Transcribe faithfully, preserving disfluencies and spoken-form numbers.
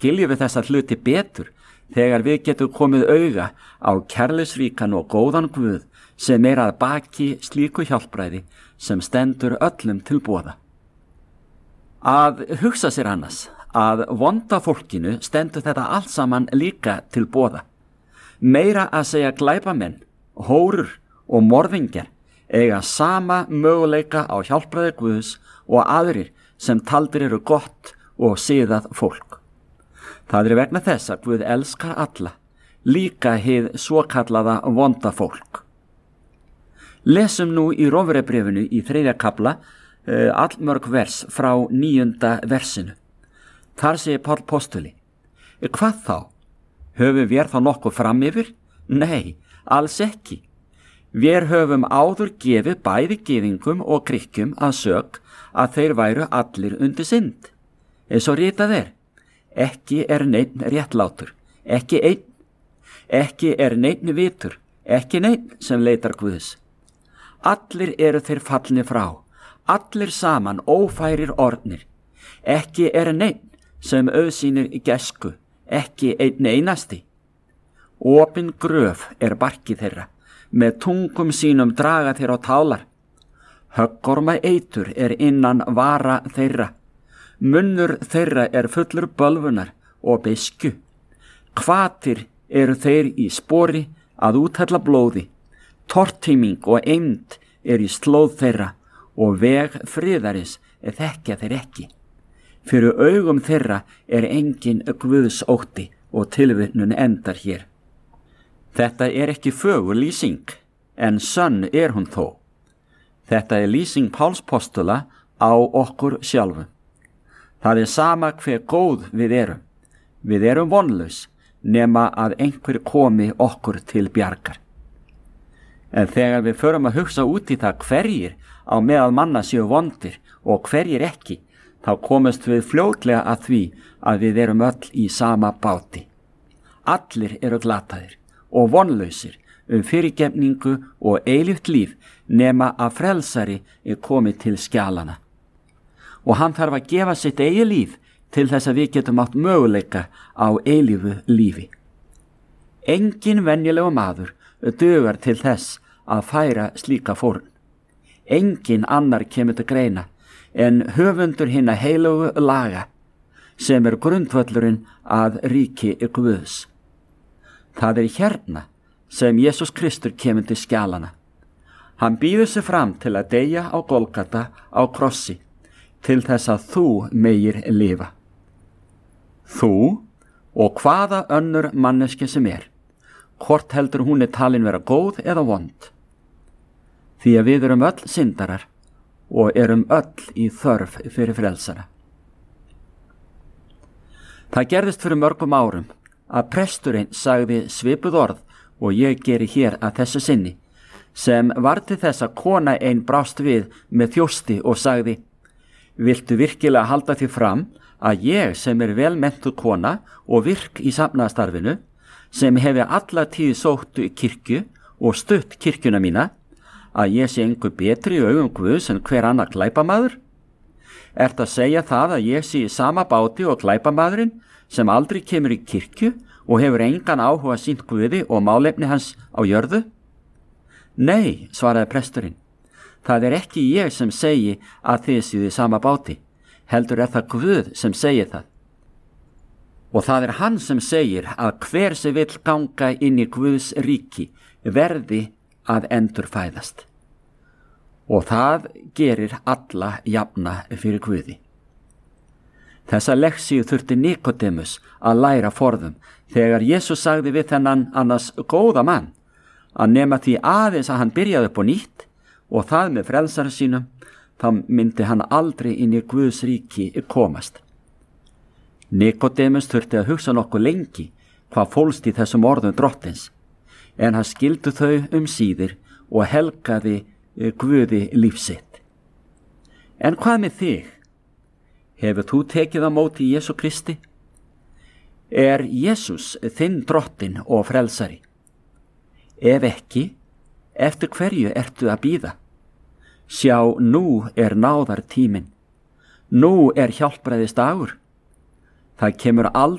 skiljum við þessa hluti betur þegar við getum komið auga á kærleiksríkan og góðan Guð sem er að baki slíku hjálpræði sem stendur öllum til boða. Að hugsa sér annars að vonda fólkinu stendur þetta allt saman líka til boða. Meira að segja glæpamenn, hórur og morðingjar eiga sama möguleika á hjálpræði Guðs og aðrir sem taldir eru gott og siðað fólk. Það er vegna þess að Guð elskar alla, líka hið svokallaða vonda fólk. Lesum nú í Rómverjabréfinu í þriðja kafla uh, allmörg vers frá níunda versinu. Þar segir Páll postuli: Hvað þá? Höfum við þá nokkuð fram yfir? Nei, alls ekki. Við höfum áður gefið bæði gyðingum og Grikkjum að sök að þeir væru allir undir synd. Eins og ritað er: Ekki er neinn réttlátur, ekki einn. Ekki er neinn vitur, ekki neinn sem leitar Guðs. Allir eru þeir fallni frá, allir saman ófærir orðnir. Ekki er neinn sem auðsýnir gæsku, ekki einn einasti. Opin gröf er barkið þeirra, með tungum sínum draga þeir á tálar. Höggorma eitur er innan vara þeirra. Munnur þeirra er fullur bölvunar og beiskju. Hvatir eru þeir í spori að úthella blóði. Tortíming og eymd er í slóð þeirra og veg friðaris þekkja þeir ekki. Fyrir augum þeirra er engin Guðs ótti og tilvitnun endar hér. Þetta er ekki fögur lýsing, en sönn er hún þó. Þetta er lýsing Páls postula á okkur sjálfum. Það er sama hver góð við erum. Við erum vonlaus, nema að einhver komi okkur til bjargar. En þegar við förum að hugsa út í það hverjir á meðal manna séu vondir og hverjir ekki, þá komumst við fljótlega að því að við erum öll í sama báti. Allir eru glataðir og vonlausir um fyrirgefningu og eilíft líf nema að frelsari er komið til skjalana. Og hann þarf að gefa sitt eigi líf til þess að við getum átt möguleika á eilífu lífi. Engin venjulegu maður dugar til þess að færa slíka fórn. Engin annar kemur til greina en höfundur hinna heilögu laga sem er grundvöllurinn að ríki Guðs. Það er hérna sem Jesús Kristur kemur til skjalana. Hann býður sig fram til að deyja á Golgata á krossi til þess að þú megir lifa. Þú og hvaða önnur manneski sem er, hvort heldur hún er talin vera góð eða vond. Því að við erum öll syndarar og erum öll í þörf fyrir frelsara. Það gerðist fyrir mörgum árum að presturinn sagði svipuð orð og ég geri hér að þessu sinni, sem var til þess að kona ein brást við með þjósti og sagði: Viltu virkilega halda því fram að ég sem er vel menntuð kona og virk í safnaðarstarfinu, sem hefi alla tíð sótt kirkju og stutt kirkjuna mína, að ég sé engu betri í augum Guðs en hver annar glæpamaður? Ertu að segja það að ég sé í sama báti og glæpamaðurinn sem aldrei kemur í kirkju og hefur engan áhuga sýnt Guði og málefni hans á jörðu? Nei, svaraði presturinn. Það er ekki ég sem segi að þið séu í sama báti, heldur er það Guð sem segir það. Og það er hann sem segir að hver sem vill ganga inn í Guðs ríki verði að endurfæðast. Og það gerir alla jafna fyrir Guði. Þessa leksíu þurfti Nikodemus að læra forðum þegar Jesús sagði við þennan annars góða mann að nema því aðeins að hann byrjaði upp á nýtt og það með frelsara sínum, þá myndi hann aldrei inn í Guðs ríki komast. Nikodemus þurfti að hugsa nokkuð lengi hvað fólst í þessum orðum drottins, en hann skildu þau um síðir og helgaði Guði lífsitt. En hvað með þig? Hefur þú tekið á móti Jesú Kristi? Er Jesús þinn drottin og frelsari? Ef ekki, eftir hverju ertu að bíða? Sjá, nú er náðar tíminn. Nú er hjálpræðis dagur. Það kemur aldrei